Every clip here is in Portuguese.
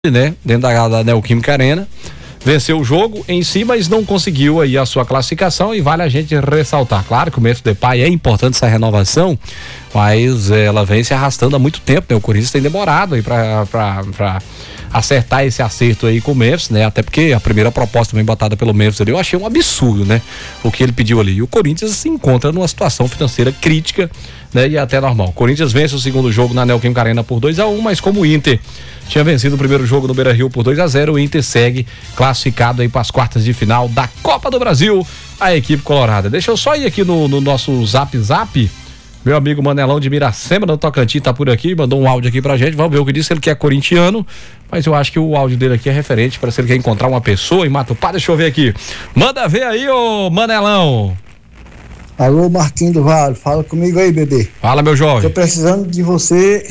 né, dentro da Neoquímica Arena, venceu o jogo em si, mas não conseguiu aí a sua classificação, e vale a gente ressaltar, claro que o Memphis Depay é importante essa renovação, mas ela vem se arrastando há muito tempo, né? O Corinthians tem demorado aí para acertar esse acerto aí com o Memphis, né? Até porque a primeira proposta também botada pelo Memphis ali, eu achei um absurdo, né? O que ele pediu ali. E o Corinthians se encontra numa situação financeira crítica, né? E até normal. O Corinthians vence o segundo jogo na Neoquímica Arena por 2-1, mas como o Inter tinha vencido o primeiro jogo no Beira-Rio por 2-0, o Inter segue classificado aí para as quartas de final da Copa do Brasil, a equipe colorada. Deixa eu só ir aqui no nosso Zap. Meu amigo Manelão de Miracema, do Tocantins, tá por aqui, mandou um áudio aqui pra gente. Vamos ver o que disse. Ele que é corintiano, mas eu acho que o áudio dele aqui é referente para se ele quer encontrar uma pessoa em Matupá. Deixa eu ver aqui. Manda ver aí, ô Manelão. Alô, Marquinhos do Vale, fala comigo aí, bebê. Fala, meu jovem. Tô precisando de você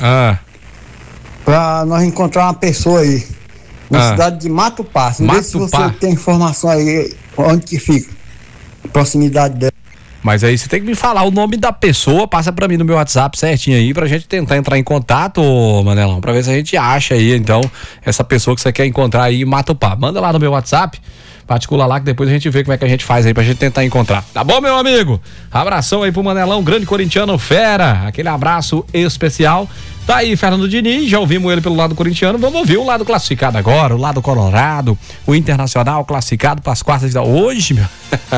pra nós encontrar uma pessoa aí na cidade de Matupá. Não sei se você tem informação aí onde que fica, proximidade dela. Mas aí você tem que me falar o nome da pessoa, passa pra mim no meu WhatsApp certinho aí, pra gente tentar entrar em contato, Manelão, pra ver se a gente acha aí, então, essa pessoa que você quer encontrar aí em Matupá. Manda lá no meu WhatsApp, particular lá, que depois a gente vê como é que a gente faz aí pra gente tentar encontrar. Tá bom, meu amigo? Abração aí pro Manelão, grande corintiano fera, aquele abraço especial. Tá aí Fernando Diniz, já ouvimos ele pelo lado corintiano, vamos ouvir o lado classificado agora, o lado colorado, o Internacional classificado para as quartas de hoje, meu.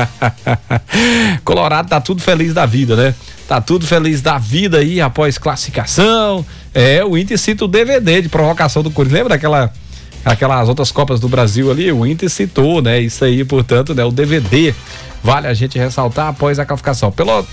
Colorado tá tudo feliz da vida, né? Tá tudo feliz da vida aí após classificação. O Inter cita o DVD de provocação do Corinthians, lembra aquelas outras Copas do Brasil ali? O Inter citou, né? Isso aí, portanto, né? O DVD, vale a gente ressaltar após a classificação.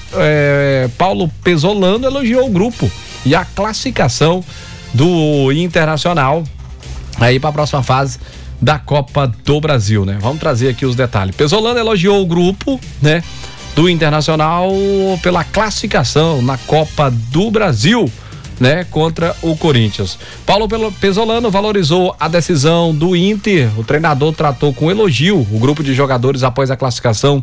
Paulo Pesolano elogiou o grupo e a classificação do Internacional aí para a próxima fase da Copa do Brasil, né? Vamos trazer aqui os detalhes. Pesolano elogiou o grupo, né, do Internacional pela classificação na Copa do Brasil, né, contra o Corinthians. Paulo Pesolano valorizou a decisão do Inter. O treinador tratou com elogio o grupo de jogadores após a classificação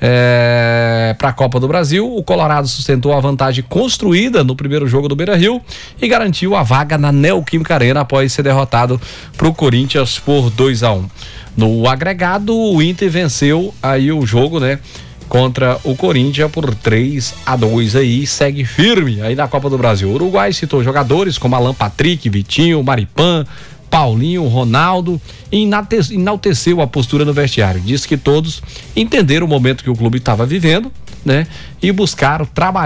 para a Copa do Brasil. O Colorado sustentou a vantagem construída no primeiro jogo do Beira-Rio e garantiu a vaga na Neoquímica Arena após ser derrotado para o Corinthians por 2-1. No agregado, o Inter venceu aí o jogo, né, contra o Corinthians por 3-2 aí, segue firme aí na Copa do Brasil. O Uruguai citou jogadores como Alan Patrick, Vitinho, Maripan, Paulinho, Ronaldo, e enalteceu a postura no vestiário. Disse que todos entenderam o momento que o clube estava vivendo, né? E buscaram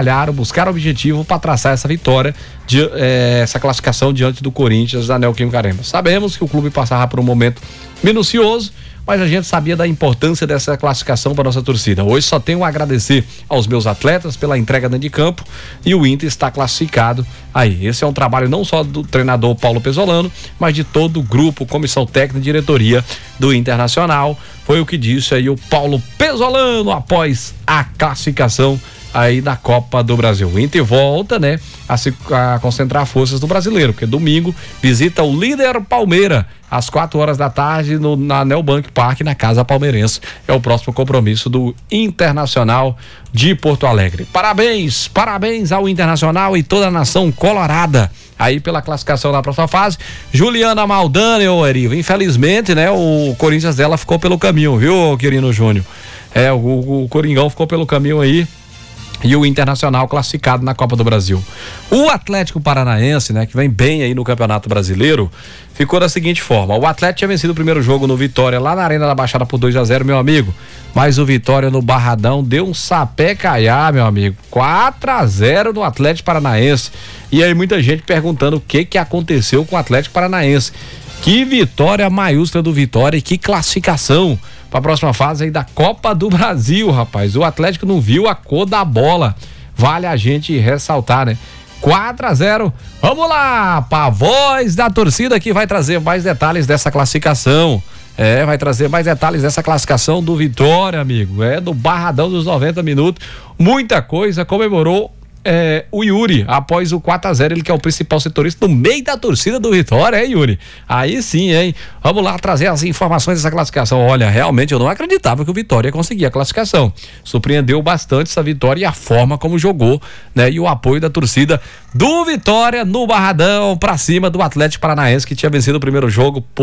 objetivo para traçar essa vitória, essa classificação diante do Corinthians da Neoquímica Arena. Sabemos que o clube passava por um momento minucioso, mas a gente sabia da importância dessa classificação para nossa torcida. Hoje só tenho a agradecer aos meus atletas pela entrega dentro de campo, e o Inter está classificado aí. Esse é um trabalho não só do treinador Paulo Pesolano, mas de todo o grupo, comissão técnica e diretoria do Internacional. Foi o que disse aí o Paulo Pesolano após a classificação aí da Copa do Brasil. O Inter volta, né, a concentrar forças do brasileiro, porque domingo visita o líder Palmeiras às 4 da tarde na Neobank Park, na Casa Palmeirense. É o próximo compromisso do Internacional de Porto Alegre. Parabéns ao Internacional e toda a nação colorada aí pela classificação na próxima fase. Juliana Maldani, Erivo, infelizmente, né, o Corinthians dela ficou pelo caminho, viu, Quirino Júnior? O Coringão ficou pelo caminho aí, e o Internacional classificado na Copa do Brasil. O Atlético Paranaense, né, que vem bem aí no Campeonato Brasileiro, ficou da seguinte forma: o Atlético tinha vencido o primeiro jogo no Vitória, lá na Arena da Baixada, por 2-0, meu amigo, mas o Vitória no Barradão deu um sapé caiá, meu amigo, 4-0 no Atlético Paranaense. E aí muita gente perguntando o que aconteceu com o Atlético Paranaense. Que vitória maiúscula do Vitória e que classificação para a próxima fase aí da Copa do Brasil, rapaz. O Atlético não viu a cor da bola, vale a gente ressaltar, né? 4-0. Vamos lá, para a voz da torcida que vai trazer mais detalhes dessa classificação. Vai trazer mais detalhes dessa classificação do Vitória, amigo. Do Barradão dos 90 minutos. Muita coisa, comemorou o Yuri, após o 4-0, ele que é o principal setorista no meio da torcida do Vitória, hein, Yuri? Aí sim, hein? Vamos lá trazer as informações dessa classificação. Olha, realmente eu não acreditava que o Vitória ia conseguir a classificação. Surpreendeu bastante essa vitória e a forma como jogou, né? E o apoio da torcida do Vitória no Barradão pra cima do Atlético Paranaense, que tinha vencido o primeiro jogo